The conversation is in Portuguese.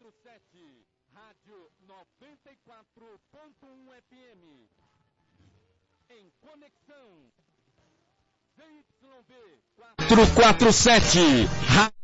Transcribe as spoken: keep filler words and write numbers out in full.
quatro sete, Rádio noventa e quatro ponto um F M. Em conexão. Z Y V quatro quatro sete.